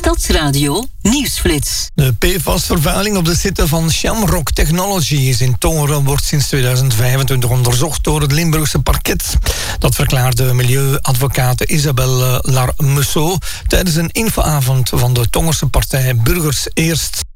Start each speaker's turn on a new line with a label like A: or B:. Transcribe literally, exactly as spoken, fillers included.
A: Stadsradio Nieuwsflits.
B: De P F A S-vervuiling op de site van Shamrock Technologies in Tongeren wordt sinds tweeduizend vijfentwintig onderzocht door het Limburgse parket. Dat verklaarde milieuadvocaat Isabelle Larmusso tijdens een infoavond van de Tongerse partij Burgers Eerst.